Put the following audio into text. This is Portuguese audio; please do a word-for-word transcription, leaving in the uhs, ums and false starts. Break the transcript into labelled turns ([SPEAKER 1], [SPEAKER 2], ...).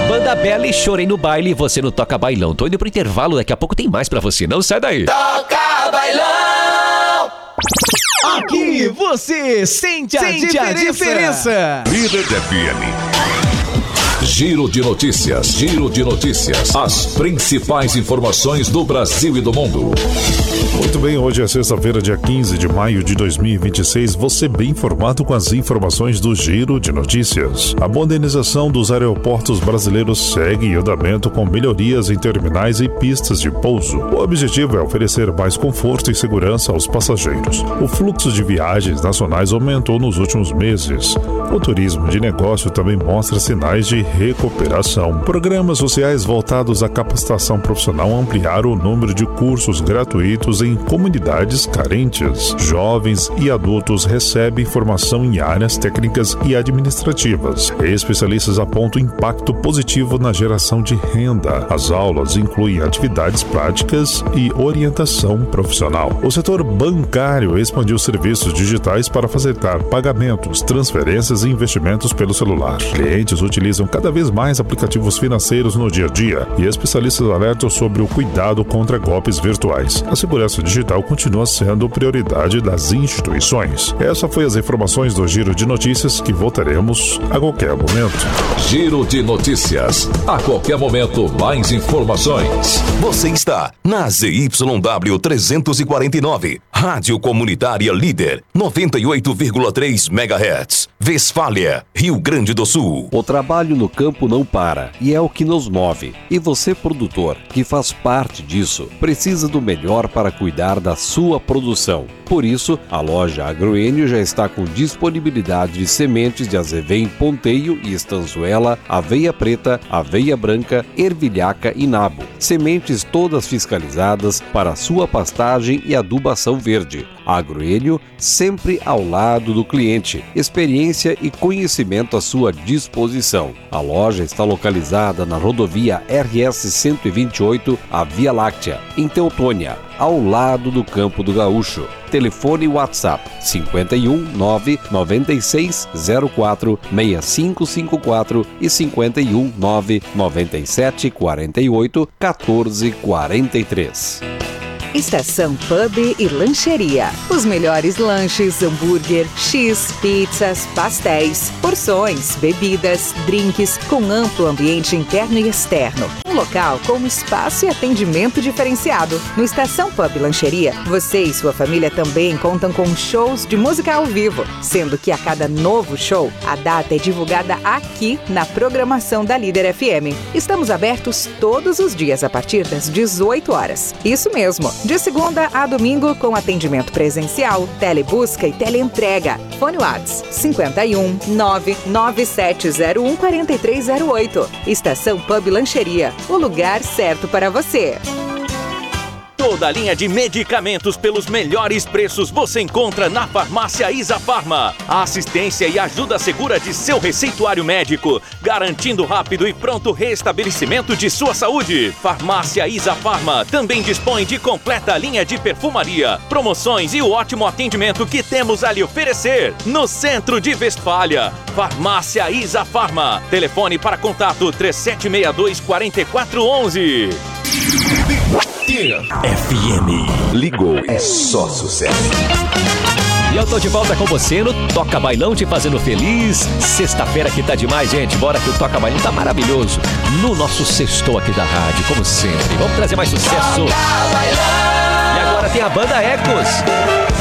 [SPEAKER 1] Banda Bela e Chorei no Baile, você não toca bailão. Tô indo pro intervalo, daqui a pouco tem mais pra você, não sai daí.
[SPEAKER 2] Toca bailão!
[SPEAKER 3] Aqui você sente, sente a, diferença. a diferença.
[SPEAKER 4] Líder F M. Giro de notícias, giro de notícias. As principais informações do Brasil e do mundo.
[SPEAKER 5] Muito bem, hoje é sexta-feira, dia quinze de maio de dois mil e vinte e seis. Você bem informado com as informações do Giro de Notícias. A modernização dos aeroportos brasileiros segue em andamento com melhorias em terminais e pistas de pouso. O objetivo é oferecer mais conforto e segurança aos passageiros. O fluxo de viagens nacionais aumentou nos últimos meses. O turismo de negócio também mostra sinais de recuperação. Programas sociais voltados à capacitação profissional ampliaram o número de cursos gratuitos em comunidades carentes. Jovens e adultos recebem formação em áreas técnicas e administrativas. Especialistas apontam impacto positivo na geração de renda. As aulas incluem atividades práticas e orientação profissional. O setor bancário expandiu serviços digitais para facilitar pagamentos, transferências e investimentos pelo celular. Clientes utilizam cada vez mais aplicativos financeiros no dia a dia e especialistas alertam sobre o cuidado contra golpes virtuais. A segurança digital continua sendo prioridade das instituições. Essa foi as informações do Giro de Notícias, que voltaremos a qualquer momento.
[SPEAKER 4] Giro de Notícias. A qualquer momento, mais informações.
[SPEAKER 6] Você está na Z Y W trezentos e quarenta e nove, Rádio Comunitária Líder, noventa e oito vírgula três megahertz, Westfália, Rio Grande do Sul.
[SPEAKER 7] O trabalho no campo não para e é o que nos move. E você, produtor, que faz parte disso, precisa do melhor para cuidar da sua produção. Por isso, a loja Agroênio já está com disponibilidade de sementes de azevém ponteio e estanzuela, aveia preta, aveia branca, ervilhaca e nabo. Sementes todas fiscalizadas para sua pastagem e adubação verde. Agroênio, sempre ao lado do cliente. Experiência e conhecimento à sua disposição. A loja está localizada na rodovia R S cento e vinte e oito, a Via Láctea, em Teutônia, ao lado do Campo do Gaúcho. Telefone WhatsApp cinquenta e um, nove noventa e seis, zero quatro, seis cinco cinco quatro e cinquenta e um, nove noventa e sete, quarenta e oito, quatorze, quarenta e três.
[SPEAKER 8] Estação Pub e Lancheria. Os melhores lanches, hambúrguer, X, pizzas, pastéis, porções, bebidas, drinks, com amplo ambiente interno e externo. Um local com espaço e atendimento diferenciado. No Estação Pub e Lancheria, você e sua família também contam com shows de música ao vivo, sendo que a cada novo show, a data é divulgada aqui na programação da Líder F M. Estamos abertos todos os dias a partir das dezoito horas. Isso mesmo, de segunda a domingo com atendimento presencial, telebusca e teleentrega. Fone WhatsApp cinquenta e um, nove nove sete zero um, quatro três zero oito. Estação Pub Lancheria, o lugar certo para você.
[SPEAKER 9] Toda a linha de medicamentos pelos melhores preços você encontra na Farmácia Isafarma. A assistência e ajuda segura de seu receituário médico, garantindo rápido e pronto restabelecimento de sua saúde. Farmácia Isafarma também dispõe de completa linha de perfumaria, promoções e o ótimo atendimento que temos a lhe oferecer. No centro de Westfália, Farmácia Isafarma. Telefone para contato três sete seis dois, quatro quatro um um.
[SPEAKER 4] F M. Ligou, é só sucesso.
[SPEAKER 1] E eu tô de volta com você no Toca Bailão, te fazendo feliz. Sexta-feira que tá demais, gente. Bora que o Toca Bailão tá maravilhoso. No nosso sextou aqui da rádio, como sempre. Vamos trazer mais sucesso. E agora tem a banda Ecos.